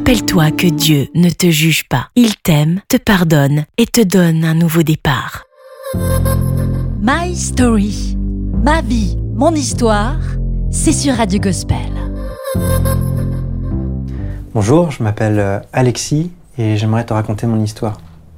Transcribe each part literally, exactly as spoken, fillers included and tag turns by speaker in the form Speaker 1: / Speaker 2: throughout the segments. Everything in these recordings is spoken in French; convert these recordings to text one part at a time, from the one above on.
Speaker 1: Rappelle-toi que Dieu ne te juge pas. Il t'aime, te pardonne et te donne un nouveau départ.
Speaker 2: My Story. Ma vie, mon histoire, c'est sur Radio Gospel.
Speaker 3: Bonjour, je m'appelle Alexis et j'aimerais te raconter mon histoire.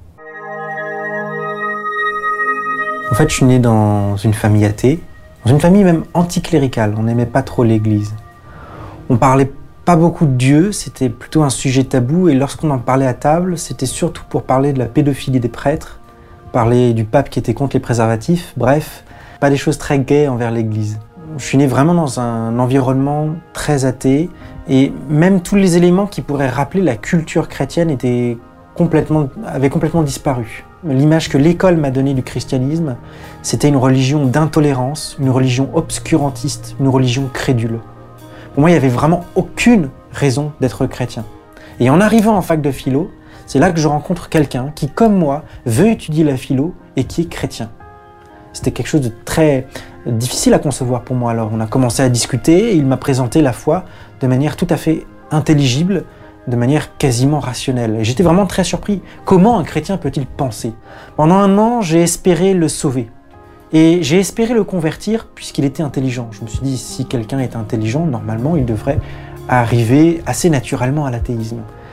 Speaker 3: En fait, je suis né dans une famille athée, dans une famille même anticléricale. On n'aimait pas trop l'église. On parlait pas beaucoup de Dieu, c'était plutôt un sujet tabou, et lorsqu'on en parlait à table, c'était surtout pour parler de la pédophilie des prêtres, parler du pape qui était contre les préservatifs, bref, pas des choses très gaies envers l'église. Je suis né vraiment dans un environnement très athée, et même tous les éléments qui pourraient rappeler la culture chrétienne étaient complètement, avaient complètement disparu. L'image que l'école m'a donnée du christianisme, c'était une religion d'intolérance, une religion obscurantiste, une religion crédule. Pour moi, il n'y avait vraiment aucune raison d'être chrétien. Et en arrivant en fac de philo, c'est là que je rencontre quelqu'un qui, comme moi, veut étudier la philo et qui est chrétien. C'était quelque chose de très difficile à concevoir pour moi. Alors on a commencé à discuter et il m'a présenté la foi de manière tout à fait intelligible, de manière quasiment rationnelle. Et j'étais vraiment très surpris. Comment un chrétien peut-il penser ? Pendant un an, j'ai espéré le sauver. Et j'ai espéré le convertir puisqu'il était intelligent. Je me suis dit, si quelqu'un est intelligent, normalement, il devrait arriver assez naturellement à l'athéisme.